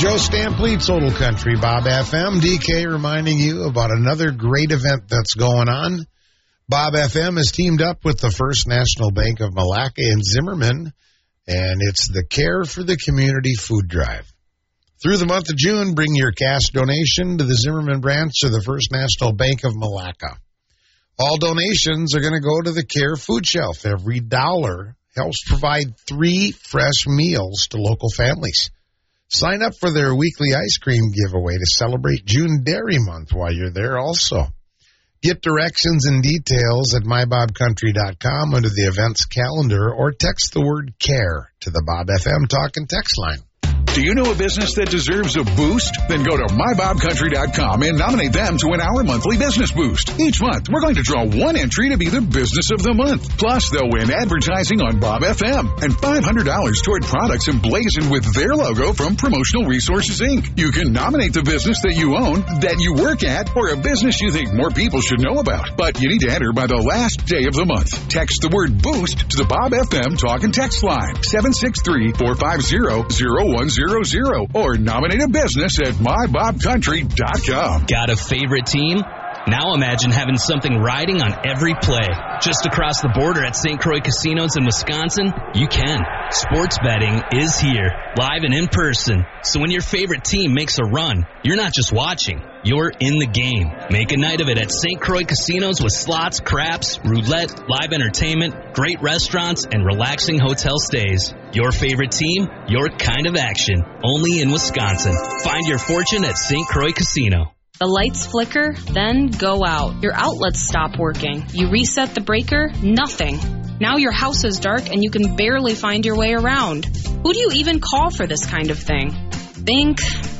Joe Stampley, Total Country, Bob FM. DK reminding you about another great event that's going on. Bob FM has teamed up with the First National Bank of Malacca in Zimmerman, and it's the Care for the Community Food Drive. Through the month of June, bring your cash donation to the Zimmerman branch of the First National Bank of Malacca. All donations are going to go to the Care Food Shelf. Every dollar helps provide 3 fresh meals to local families. Sign up for their weekly ice cream giveaway to celebrate June Dairy Month while you're there also. Get directions and details at mybobcountry.com under the events calendar or text the word CARE to the Bob FM talk and text line. Do you know a business that deserves a boost? Then go to mybobcountry.com and nominate them to win our monthly business boost. Each month, we're going to draw one entry to be the business of the month. Plus, they'll win advertising on Bob FM and $500 toward products emblazoned with their logo from Promotional Resources, Inc. You can nominate the business that you own, that you work at, or a business you think more people should know about. But you need to enter by the last day of the month. Text the word boost to the Bob FM talk and text line 763-450-0100 or nominate a business at mybobcountry.com. Got a favorite team? Now imagine having something riding on every play. Just across the border at St. Croix Casinos in Wisconsin, you can. Sports betting is here, live and in person. So when your favorite team makes a run, you're not just watching, you're in the game. Make a night of it at St. Croix Casinos with slots, craps, roulette, live entertainment, great restaurants, and relaxing hotel stays. Your favorite team, your kind of action. Only in Wisconsin. Find your fortune at St. Croix Casino. The lights flicker, then go out. Your outlets stop working. You reset the breaker, nothing. Now your house is dark and you can barely find your way around. Who do you even call for this kind of thing? Think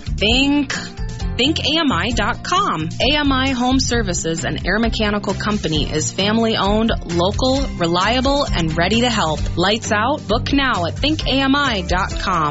AMI.com. AMI Home Services, an air mechanical company, is family-owned, local, reliable, and ready to help. Lights out? Book now at thinkami.com.